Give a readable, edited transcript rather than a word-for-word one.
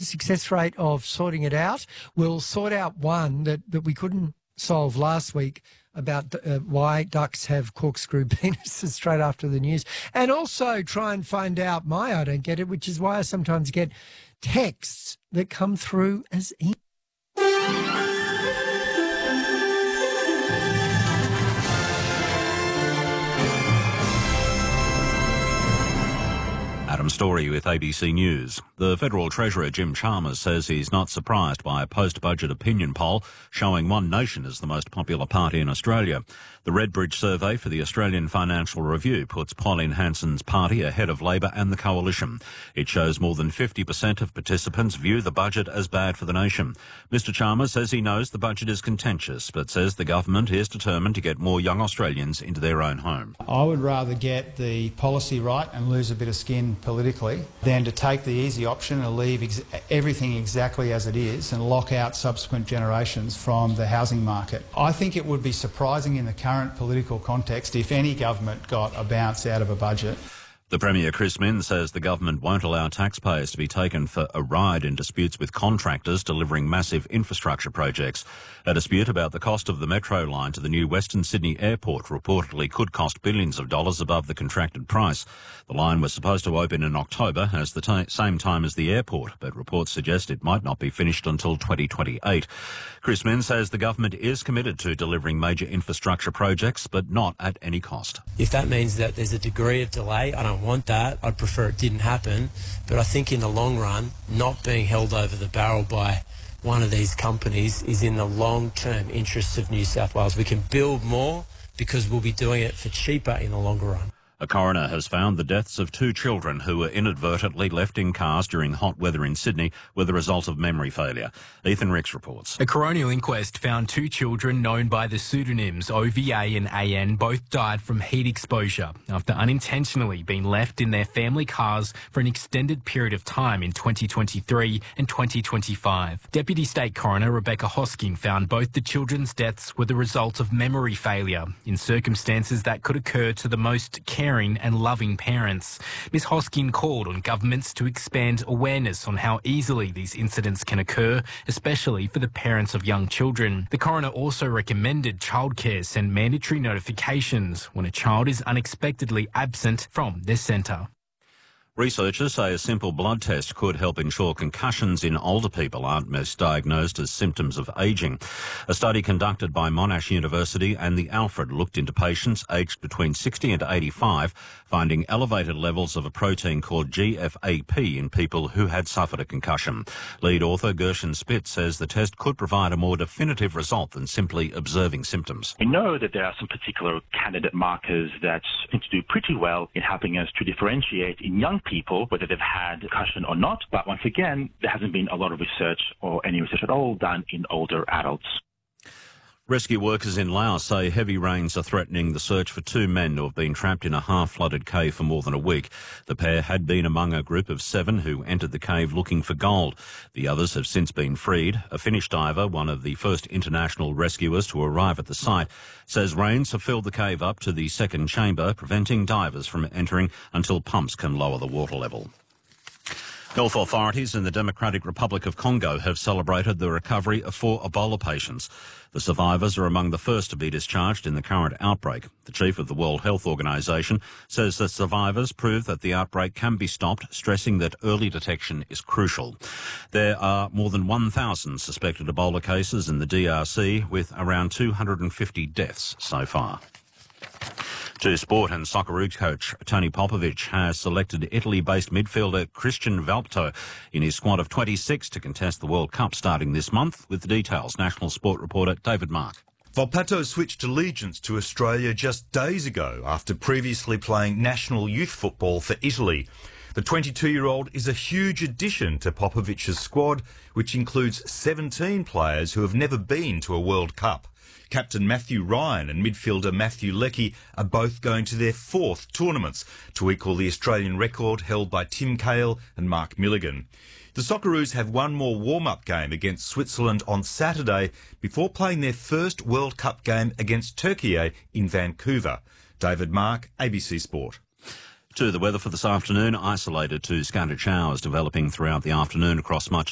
success rate of sorting it out. We'll sort out one that we couldn't solve last week about why ducks have corkscrew penises straight after the news, and also try and find out I don't get it, which is why I sometimes get texts that come through as email. Adam Story with ABC News. The Federal Treasurer Jim Chalmers says he's not surprised by a post-budget opinion poll showing One Nation as the most popular party in Australia. The Redbridge survey for the Australian Financial Review puts Pauline Hanson's party ahead of Labor and the Coalition. It shows more than 50% of participants view the budget as bad for the nation. Mr Chalmers says he knows the budget is contentious, but says the government is determined to get more young Australians into their own home. I would rather get the policy right and lose a bit of skin politically than to take the easy option and leave everything exactly as it is and lock out subsequent generations from the housing market. I think it would be surprising in the current political context if any government got a bounce out of a budget. The Premier, Chris Minns, says the government won't allow taxpayers to be taken for a ride in disputes with contractors delivering massive infrastructure projects. A dispute about the cost of the metro line to the new Western Sydney airport reportedly could cost billions of dollars above the contracted price. The line was supposed to open in October, as the same time as the airport, but reports suggest it might not be finished until 2028. Chris Minns says the government is committed to delivering major infrastructure projects, but not at any cost. If that means that there's a degree of delay, I don't want that. I'd prefer it didn't happen. But I think in the long run, not being held over the barrel by one of these companies is in the long-term interests of New South Wales. We can build more because we'll be doing it for cheaper in the longer run. A coroner has found the deaths of 2 children who were inadvertently left in cars during hot weather in Sydney were the result of memory failure. Ethan Ricks reports. A coronial inquest found 2 children known by the pseudonyms OVA and AN both died from heat exposure after unintentionally being left in their family cars for an extended period of time in 2023 and 2025. Deputy State Coroner Rebecca Hosking found both the children's deaths were the result of memory failure in circumstances that could occur to the most caring and loving parents. Ms Hoskin called on governments to expand awareness on how easily these incidents can occur, especially for the parents of young children. The coroner also recommended childcare send mandatory notifications when a child is unexpectedly absent from their centre. Researchers say a simple blood test could help ensure concussions in older people aren't misdiagnosed as symptoms of ageing. A study conducted by Monash University and the Alfred looked into patients aged between 60 and 85, finding elevated levels of a protein called GFAP in people who had suffered a concussion. Lead author Gershon Spitz says the test could provide a more definitive result than simply observing symptoms. We know that there are some particular candidate markers that seem to do pretty well in helping us to differentiate in young people whether they've had concussion or not. But once again, there hasn't been a lot of research or any research at all done in older adults. Rescue workers in Laos say heavy rains are threatening the search for 2 men who have been trapped in a half-flooded cave for more than a week. The pair had been among a group of 7 who entered the cave looking for gold. The others have since been freed. A Finnish diver, one of the first international rescuers to arrive at the site, says rains have filled the cave up to the second chamber, preventing divers from entering until pumps can lower the water level. Health authorities in the Democratic Republic of Congo have celebrated the recovery of 4 Ebola patients. The survivors are among the first to be discharged in the current outbreak. The chief of the World Health Organization says the survivors prove that the outbreak can be stopped, stressing that early detection is crucial. There are more than 1,000 suspected Ebola cases in the DRC, with around 250 deaths so far. To sport, and Socceroos coach Tony Popovic has selected Italy-based midfielder Christian Valpto in his squad of 26 to contest the World Cup starting this month. With the details, national sport reporter David Mark. Valpatto switched allegiance to Australia just days ago after previously playing national youth football for Italy. The 22-year-old is a huge addition to Popovic's squad, which includes 17 players who have never been to a World Cup. Captain Matthew Ryan and midfielder Matthew Leckie are both going to their 4th tournaments to equal the Australian record held by Tim Cahill and Mark Milligan. The Socceroos have one more warm-up game against Switzerland on Saturday before playing their first World Cup game against Turkey in Vancouver. David Mark, ABC Sport. To the weather for this afternoon, isolated to scattered showers developing throughout the afternoon across much